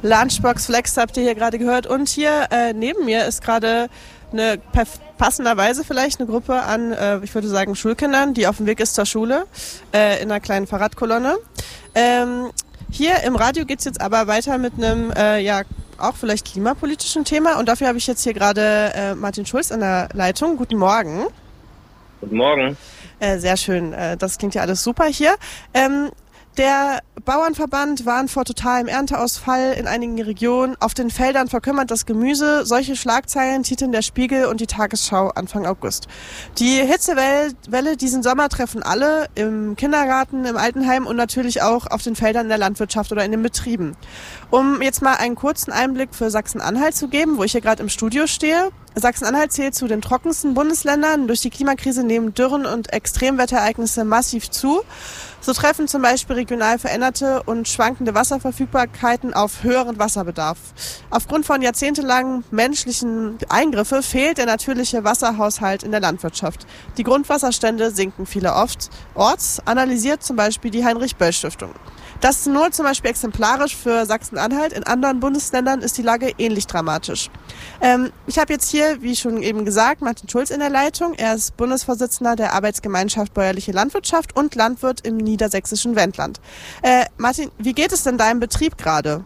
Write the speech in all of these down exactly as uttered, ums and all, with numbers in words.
Lunchbox Flex habt ihr hier gerade gehört. Und hier äh, neben mir ist gerade eine passenderweise vielleicht eine Gruppe an, äh, ich würde sagen, Schulkindern, die auf dem Weg ist zur Schule, äh, in einer kleinen Fahrradkolonne. Ähm, hier im Radio geht's jetzt aber weiter mit einem, äh, ja, auch vielleicht klimapolitischen Thema. Und dafür habe ich jetzt hier gerade äh, Martin Schulz an der Leitung. Guten Morgen. Guten Morgen. Äh, sehr schön. Äh, das klingt ja alles super hier. Ähm, Der Bauernverband warnt vor totalem Ernteausfall in einigen Regionen. Auf den Feldern verkümmert das Gemüse. Solche Schlagzeilen titeln der Spiegel und die Tagesschau Anfang August. Die Hitzewelle diesen Sommer treffen alle, im Kindergarten, im Altenheim und natürlich auch auf den Feldern in der Landwirtschaft oder in den Betrieben. Um jetzt mal einen kurzen Einblick für Sachsen-Anhalt zu geben, wo ich hier gerade im Studio stehe. Sachsen-Anhalt zählt zu den trockensten Bundesländern. Durch die Klimakrise nehmen Dürren und Extremwetterereignisse massiv zu. So treffen zum Beispiel regional veränderte und schwankende Wasserverfügbarkeiten auf höheren Wasserbedarf. Aufgrund von jahrzehntelangen menschlichen Eingriffe fehlt der natürliche Wasserhaushalt in der Landwirtschaft. Die Grundwasserstände sinken vielerorts, analysiert zum Beispiel die Heinrich-Böll-Stiftung. Das ist nur zum Beispiel exemplarisch für Sachsen-Anhalt. In anderen Bundesländern ist die Lage ähnlich dramatisch. Ähm, ich habe jetzt hier, wie schon eben gesagt, Martin Schulz in der Leitung. Er ist Bundesvorsitzender der Arbeitsgemeinschaft Bäuerliche Landwirtschaft und Landwirt im niedersächsischen Wendland. Äh, Martin, wie geht es denn deinem Betrieb gerade?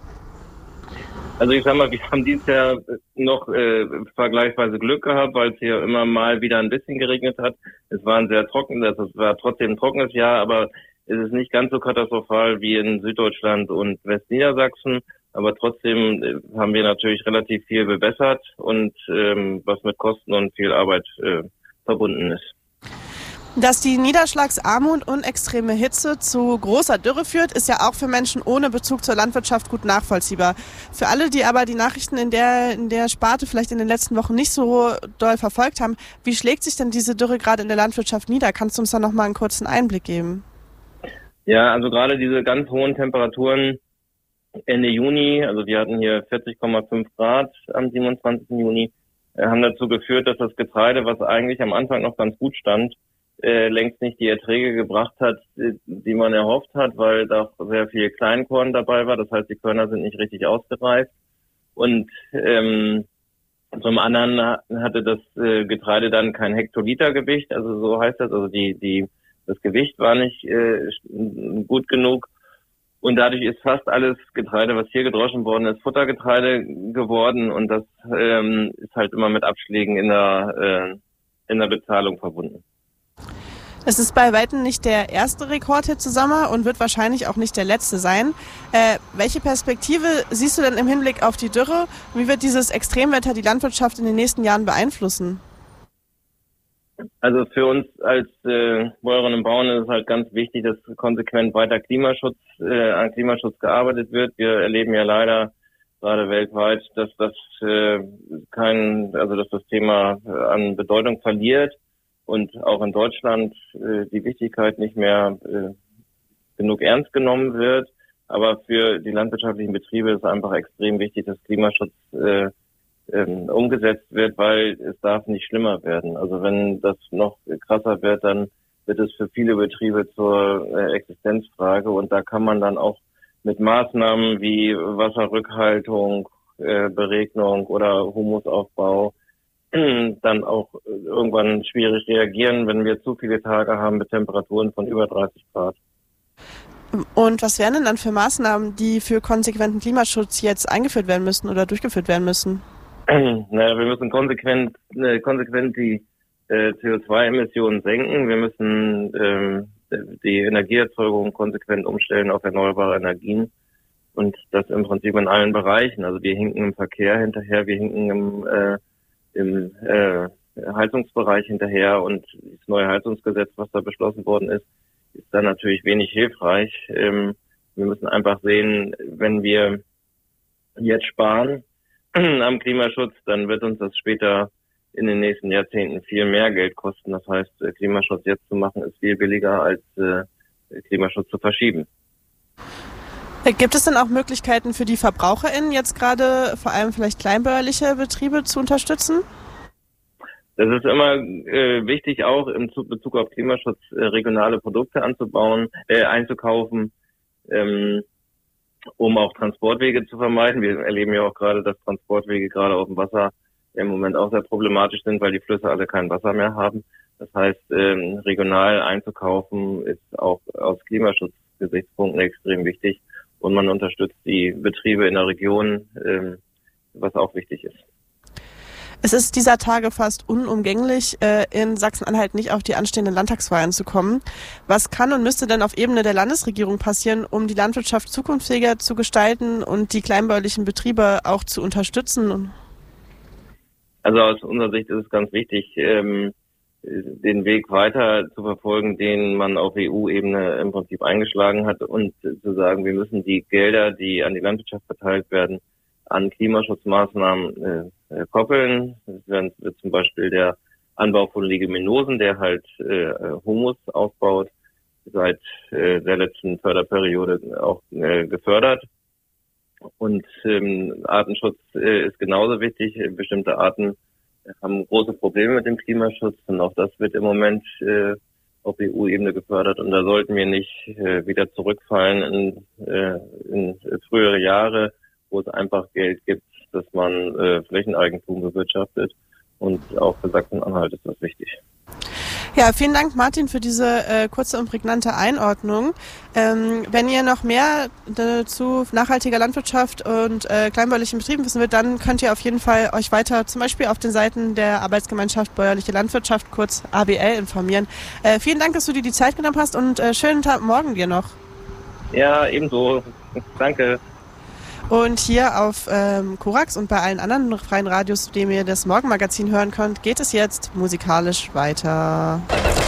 Also ich sag mal, wir haben dieses Jahr noch äh, vergleichsweise Glück gehabt, weil es hier immer mal wieder ein bisschen geregnet hat. Es war ein sehr trockenes, es war trotzdem ein trockenes Jahr, aber es ist nicht ganz so katastrophal wie in Süddeutschland und Westniedersachsen, aber trotzdem haben wir natürlich relativ viel bewässert und ähm, was mit Kosten und viel Arbeit äh, verbunden ist. Dass die Niederschlagsarmut und extreme Hitze zu großer Dürre führt, ist ja auch für Menschen ohne Bezug zur Landwirtschaft gut nachvollziehbar. Für alle, die aber die Nachrichten in der, in der Sparte vielleicht in den letzten Wochen nicht so doll verfolgt haben, wie schlägt sich denn diese Dürre gerade in der Landwirtschaft nieder? Kannst du uns da noch mal einen kurzen Einblick geben? Ja, also gerade diese ganz hohen Temperaturen Ende Juni, also wir hatten hier vierzig Komma fünf Grad am siebenundzwanzigsten Juni, äh, haben dazu geführt, dass das Getreide, was eigentlich am Anfang noch ganz gut stand, äh, längst nicht die Erträge gebracht hat, die, die man erhofft hat, weil da sehr viel Kleinkorn dabei war. Das heißt, die Körner sind nicht richtig ausgereift. Und ähm, zum anderen hatte das äh, Getreide dann kein Hektolitergewicht, also so heißt das, also die die das Gewicht war nicht äh, gut genug und dadurch ist fast alles Getreide, was hier gedroschen worden ist, Futtergetreide geworden und das ähm, ist halt immer mit Abschlägen in der äh, in der Bezahlung verbunden. Es ist bei weitem nicht der erste Rekordhitzesommer und wird wahrscheinlich auch nicht der letzte sein. Äh, welche Perspektive siehst du denn im Hinblick auf die Dürre? Wie wird dieses Extremwetter die Landwirtschaft in den nächsten Jahren beeinflussen? Also für uns als äh, Bäuerinnen und Bauern ist es halt ganz wichtig, dass konsequent weiter Klimaschutz äh, an Klimaschutz gearbeitet wird. Wir erleben ja leider gerade weltweit, dass das äh, kein, also dass das Thema äh, an Bedeutung verliert und auch in Deutschland äh, die Wichtigkeit nicht mehr äh, genug ernst genommen wird. Aber für die landwirtschaftlichen Betriebe ist es einfach extrem wichtig, dass Klimaschutz äh, Ähm, umgesetzt wird, weil es darf nicht schlimmer werden. Also wenn das noch krasser wird, dann wird es für viele Betriebe zur äh, Existenzfrage und da kann man dann auch mit Maßnahmen wie Wasserrückhaltung, äh, Beregnung oder Humusaufbau dann auch irgendwann schwierig reagieren, wenn wir zu viele Tage haben mit Temperaturen von über dreißig Grad. Und was wären denn dann für Maßnahmen, die für konsequenten Klimaschutz jetzt eingeführt werden müssen oder durchgeführt werden müssen? Naja, wir müssen konsequent, äh, konsequent die äh, C O zwei Emissionen senken. Wir müssen ähm, die Energieerzeugung konsequent umstellen auf erneuerbare Energien und das im Prinzip in allen Bereichen. Also wir hinken im Verkehr hinterher, wir hinken im, äh, im äh, Heizungsbereich hinterher und das neue Heizungsgesetz, was da beschlossen worden ist, ist dann natürlich wenig hilfreich. Ähm, wir müssen einfach sehen, wenn wir jetzt sparen am Klimaschutz, dann wird uns das später in den nächsten Jahrzehnten viel mehr Geld kosten. Das heißt, Klimaschutz jetzt zu machen, ist viel billiger als äh, Klimaschutz zu verschieben. Gibt es denn auch Möglichkeiten für die VerbraucherInnen, jetzt gerade vor allem vielleicht kleinbäuerliche Betriebe zu unterstützen? Das ist immer äh, wichtig, auch in Bezug auf Klimaschutz äh, regionale Produkte anzubauen, äh, einzukaufen. Ähm, um auch Transportwege zu vermeiden. Wir erleben ja auch gerade, dass Transportwege gerade auf dem Wasser im Moment auch sehr problematisch sind, weil die Flüsse alle kein Wasser mehr haben. Das heißt, ähm, regional einzukaufen ist auch aus Klimaschutzgesichtspunkten extrem wichtig und man unterstützt die Betriebe in der Region, ähm, was auch wichtig ist. Es ist dieser Tage fast unumgänglich, äh, in Sachsen-Anhalt nicht auf die anstehenden Landtagswahlen zu kommen. Was kann und müsste denn auf Ebene der Landesregierung passieren, um die Landwirtschaft zukunftsfähiger zu gestalten und die kleinbäuerlichen Betriebe auch zu unterstützen? Also aus unserer Sicht ist es ganz wichtig, ähm, den Weg weiter zu verfolgen, den man auf E U-Ebene im Prinzip eingeschlagen hat und zu sagen, wir müssen die Gelder, die an die Landwirtschaft verteilt werden, an Klimaschutzmaßnahmen äh, koppeln. Das wäre zum Beispiel der Anbau von Leguminosen, der halt äh, Humus aufbaut, seit äh, der letzten Förderperiode auch äh, gefördert. Und ähm, Artenschutz äh, ist genauso wichtig. Bestimmte Arten haben große Probleme mit dem Klimaschutz und auch das wird im Moment äh, auf E U-Ebene gefördert. Und da sollten wir nicht äh, wieder zurückfallen in, äh, in frühere Jahre, wo es einfach Geld gibt, dass man äh, Flächeneigentum bewirtschaftet. Und auch für Sachsen-Anhalt ist das wichtig. Ja, vielen Dank, Martin, für diese äh, kurze und prägnante Einordnung. Ähm, wenn ihr noch mehr äh, zu nachhaltiger Landwirtschaft und äh, kleinbäuerlichen Betrieben wissen wollt, dann könnt ihr auf jeden Fall euch weiter zum Beispiel auf den Seiten der Arbeitsgemeinschaft Bäuerliche Landwirtschaft, kurz A B L, informieren. Äh, vielen Dank, dass du dir die Zeit genommen hast und äh, schönen Tag morgen dir noch. Ja, ebenso. Danke. Und hier auf ähm, Korax und bei allen anderen freien Radios, dem ihr das Morgenmagazin hören könnt, geht es jetzt musikalisch weiter.